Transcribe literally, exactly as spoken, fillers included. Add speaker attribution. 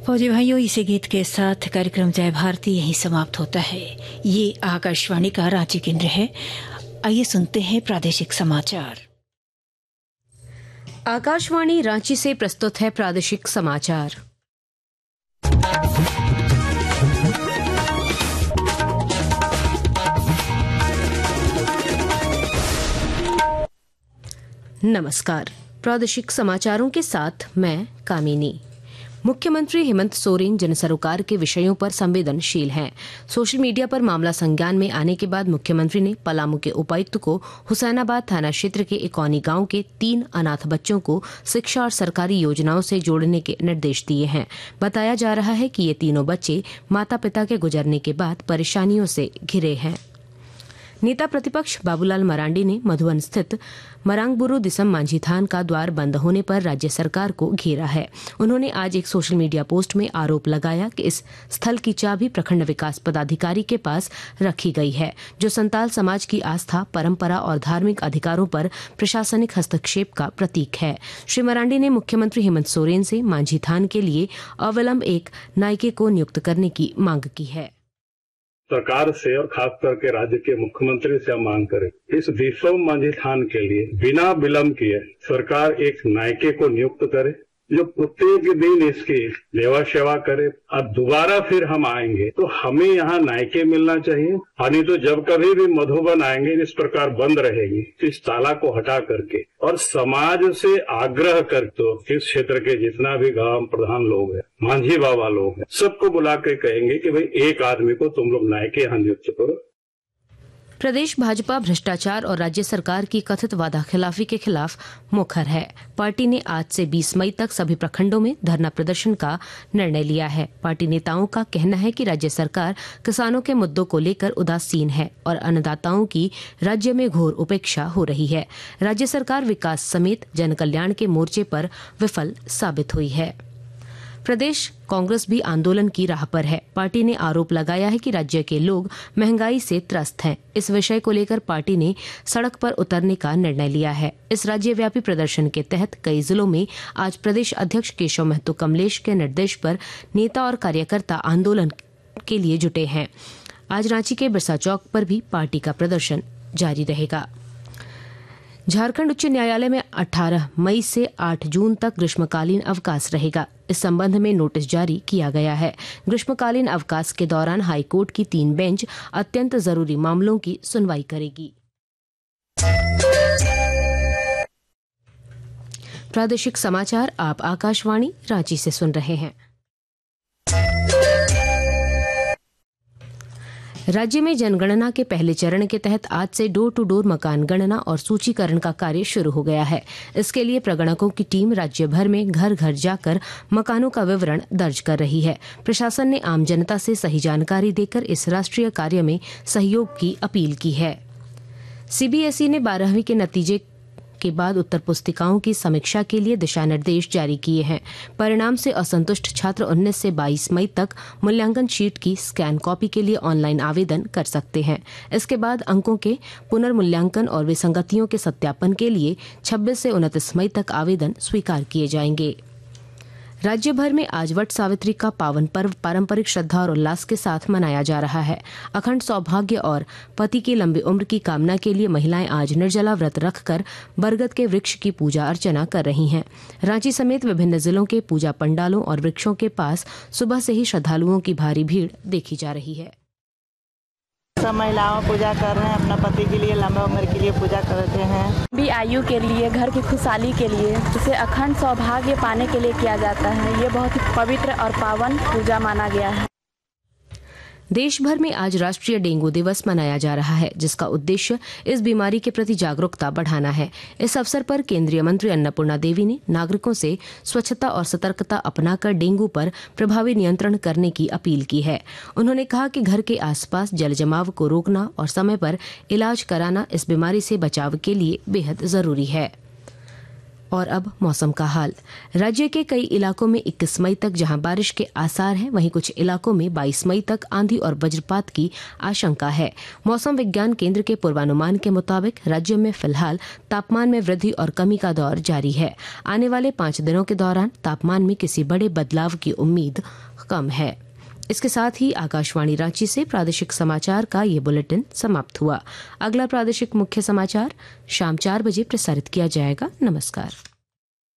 Speaker 1: फौजी भाइयों, इसी गीत के साथ कार्यक्रम जय भारती यहीं समाप्त होता है। ये आकाशवाणी का रांची केंद्र है। आइए सुनते हैं प्रादेशिक समाचार।
Speaker 2: आकाशवाणी रांची से प्रस्तुत है प्रादेशिक समाचार। नमस्कार। प्रादेशिक समाचारों के साथ मैं कामिनी। मुख्यमंत्री हेमंत सोरेन जन सरोकार के विषयों पर संवेदनशील हैं। सोशल मीडिया पर मामला संज्ञान में आने के बाद मुख्यमंत्री ने पलामू के उपायुक्त को हुसैनाबाद थाना क्षेत्र के इकौनी गांव के तीन अनाथ बच्चों को शिक्षा और सरकारी योजनाओं से जोड़ने के निर्देश दिए हैं। बताया जा रहा है कि ये तीनों बच्चे माता पिता के गुजरने के बाद परेशानियों से घिरे हैं। नेता प्रतिपक्ष बाबूलाल मरांडी ने मधुबन स्थित मरांगबुरु दिसम मांझी थान का द्वार बंद होने पर राज्य सरकार को घेरा है। उन्होंने आज एक सोशल मीडिया पोस्ट में आरोप लगाया कि इस स्थल की चाबी प्रखंड विकास पदाधिकारी के पास रखी गई है, जो संताल समाज की आस्था, परंपरा और धार्मिक अधिकारों पर प्रशासनिक हस्तक्षेप का प्रतीक है। श्री मरांडी ने मुख्यमंत्री हेमंत सोरेन से मांझी थान के लिए अविलंब एक नायके को नियुक्त करने की मांग की है।
Speaker 3: सरकार से और खास करके राज्य के मुख्यमंत्री से हम मांग करें, इस दिसम मांझी थान के लिए बिना विलंब किए सरकार एक नायके को नियुक्त करे, जो प्रत्येक दिन इसकी सेवा सेवा करे। अब दोबारा फिर हम आएंगे तो हमें यहाँ नायके मिलना चाहिए, और नहीं तो जब कभी भी मधुबन आएंगे इस प्रकार बंद रहेगी तो इस ताला को हटा करके और समाज से आग्रह कर, तो इस क्षेत्र के जितना भी गांव प्रधान लोग हैं, मांझी बाबा लोग हैं, सबको बुला के कहेंगे कि भाई एक आदमी को तुम लोग नायके यहाँ नियुक्त करो।
Speaker 2: प्रदेश भाजपा भ्रष्टाचार और राज्य सरकार की कथित वादा खिलाफी के खिलाफ मुखर है। पार्टी ने आज से बीस मई तक सभी प्रखंडों में धरना प्रदर्शन का निर्णय लिया है। पार्टी नेताओं का कहना है कि राज्य सरकार किसानों के मुद्दों को लेकर उदासीन है और अन्नदाताओं की राज्य में घोर उपेक्षा हो रही है। राज्य सरकार विकास समेत जन कल्याण के मोर्चे पर विफल साबित हुई है। प्रदेश कांग्रेस भी आंदोलन की राह पर है। पार्टी ने आरोप लगाया है कि राज्य के लोग महंगाई से त्रस्त हैं। इस विषय को लेकर पार्टी ने सड़क पर उतरने का निर्णय लिया है। इस राज्यव्यापी प्रदर्शन के तहत कई जिलों में आज प्रदेश अध्यक्ष केशव महतो कमलेश के निर्देश पर नेता और कार्यकर्ता आंदोलन के लिए जुटे हैं। आज रांची के बिरसा चौक पर भी पार्टी का प्रदर्शन जारी रहेगा। झारखंड उच्च न्यायालय में अठारह मई से आठ जून तक ग्रीष्मकालीन अवकाश रहेगा। इस संबंध में नोटिस जारी किया गया है। ग्रीष्मकालीन अवकाश के दौरान हाईकोर्ट की तीन बेंच अत्यंत जरूरी मामलों की सुनवाई करेगी। प्रादेशिक समाचार आप आकाशवाणी रांची से सुन रहे हैं। राज्य में जनगणना के पहले चरण के तहत आज से डोर टू डोर मकान गणना और सूचीकरण का कार्य शुरू हो गया है। इसके लिए प्रगणकों की टीम राज्य भर में घर घर जाकर मकानों का विवरण दर्ज कर रही है। प्रशासन ने आम जनता से सही जानकारी देकर इस राष्ट्रीय कार्य में सहयोग की अपील की है। सीबीएसई ने बारहवीं के नतीजे के बाद उत्तर पुस्तिकाओं की समीक्षा के लिए दिशा निर्देश जारी किए हैं। परिणाम से असंतुष्ट छात्र उन्नीस से बाईस मई तक मूल्यांकन शीट की स्कैन कॉपी के लिए ऑनलाइन आवेदन कर सकते हैं। इसके बाद अंकों के पुनर्मूल्यांकन और विसंगतियों के सत्यापन के लिए छब्बीस से उनतीस मई तक आवेदन स्वीकार किए जाएंगे। राज्य भर में आज वट सावित्री का पावन पर्व पारंपरिक श्रद्धा और उल्लास के साथ मनाया जा रहा है। अखंड सौभाग्य और पति की लंबी उम्र की कामना के लिए महिलाएं आज निर्जला व्रत रखकर बरगद के वृक्ष की पूजा अर्चना कर रही हैं। रांची समेत विभिन्न जिलों के पूजा पंडालों और वृक्षों के पास सुबह से ही श्रद्धालुओं की भारी भीड़ देखी जा रही है।
Speaker 4: सब महिलाओं पूजा कर रहे हैं, अपना पति के लिए लंबा उम्र के लिए पूजा करते हैं,
Speaker 5: भी आयु के लिए, घर की खुशहाली के लिए, इसे अखंड सौभाग्य पाने के लिए किया जाता है। ये बहुत ही पवित्र और पावन पूजा माना गया है।
Speaker 2: देश भर में आज राष्ट्रीय डेंगू दिवस मनाया जा रहा है, जिसका उद्देश्य इस बीमारी के प्रति जागरूकता बढ़ाना है। इस अवसर पर केंद्रीय मंत्री अन्नपूर्णा देवी ने नागरिकों से स्वच्छता और सतर्कता अपनाकर डेंगू पर प्रभावी नियंत्रण करने की अपील की है। उन्होंने कहा कि घर के आसपास जल जमाव को रोकना और समय पर इलाज कराना इस बीमारी से बचाव के लिए बेहद जरूरी है। और अब मौसम का हाल। राज्य के कई इलाकों में इक्कीस मई तक जहां बारिश के आसार हैं, वहीं कुछ इलाकों में बाईस मई तक आंधी और वज्रपात की आशंका है। मौसम विज्ञान केंद्र के पूर्वानुमान के मुताबिक राज्य में फिलहाल तापमान में वृद्धि और कमी का दौर जारी है। आने वाले पांच दिनों के दौरान तापमान में किसी बड़े बदलाव की उम्मीद कम है। इसके साथ ही आकाशवाणी रांची से प्रादेशिक समाचार का ये बुलेटिन समाप्त हुआ। अगला प्रादेशिक मुख्य समाचार शाम चार बजे प्रसारित किया जाएगा। नमस्कार।